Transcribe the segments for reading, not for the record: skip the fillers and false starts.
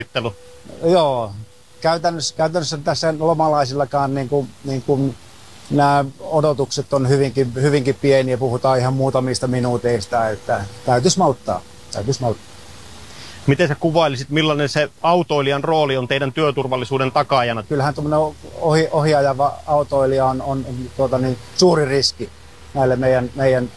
Joo, käytännössä tässä lomalaisillakaan niin kuin nämä odotukset on hyvinkin pieniä, puhutaan ihan muutamista minuuteista, että täytyisi malttaa. Miten sä kuvailisit, millainen se autoilijan rooli on teidän työturvallisuuden takaajana? Kyllähän tuommoinen ohiajava autoilija on suuri riski näille meidän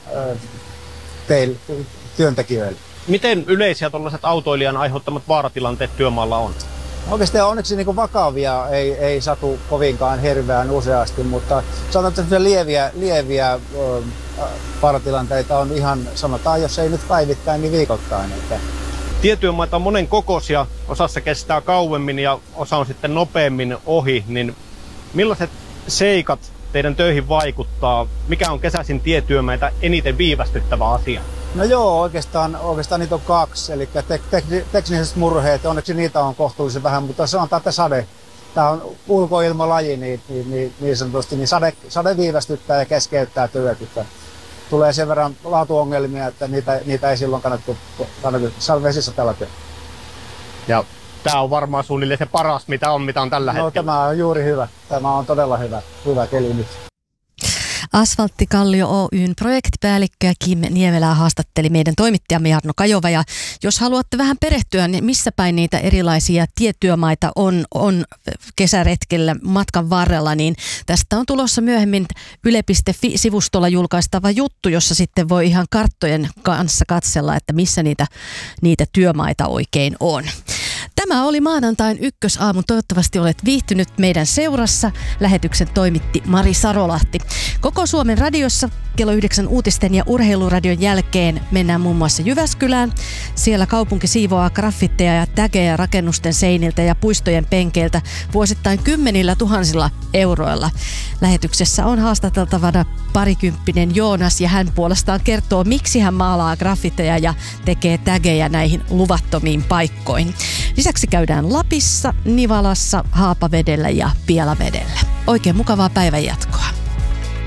työntekijöille. Miten yleisiä tuollaiset autoilijan aiheuttamat vaaratilanteet työmaalla on? Oikeastaan onneksi niin vakavia ei satu kovinkaan hirveän useasti, mutta sanotaan, että lieviä vaaratilanteita on ihan, sanotaan, jos ei nyt päivittäin, niin viikoittain. Tietyömaita on monen kokoisia, osassa kestää kauemmin ja osa on sitten nopeammin ohi, niin millaiset seikat teidän töihin vaikuttaa? Mikä on kesäisin tietyömaita eniten viivästyttävä asia? No joo, oikeastaan niitä on kaksi, eli tekniset murheet, onneksi niitä on kohtuullisen vähän, mutta sanotaan, että sade. Tämä on ulkoilmalaji, niin sanotusti, niin sade viivästyttää ja keskeyttää työt. Tulee sen verran laatuongelmia, että niitä ei silloin kannata vesisateella tehdä. Ja tämä on varmaan suunnilleen se paras, mitä on tällä hetkellä. No tämä on juuri hyvä. Tämä on todella hyvä keli nyt. Asfalttikallio Oyn projektipäällikkö Kim Niemelä haastatteli meidän toimittajamme Jarno Kajova. Ja jos haluatte vähän perehtyä, niin missä päin niitä erilaisia tietyömaita on kesäretkellä matkan varrella, niin tästä on tulossa myöhemmin yle.fi-sivustolla julkaistava juttu, jossa sitten voi ihan karttojen kanssa katsella, että missä niitä työmaita oikein on. Tämä oli maanantain ykkösaamu. Toivottavasti olet viihtynyt meidän seurassa. Lähetyksen toimitti Mari Sarolahti. Koko Suomen radiossa kello 9 uutisten ja urheiluradion jälkeen mennään muun muassa Jyväskylään. Siellä kaupunki siivoaa graffitteja ja tägejä rakennusten seiniltä ja puistojen penkeiltä vuosittain 10 000 euroilla. Lähetyksessä on haastateltavana parikymppinen Joonas ja hän puolestaan kertoo, miksi hän maalaa graffitteja ja tekee tägejä näihin luvattomiin paikkoihin. Lisäksi käydään Lapissa, Nivalassa, Haapavedellä ja Pielavedellä. Oikein mukavaa päivänjatkoa.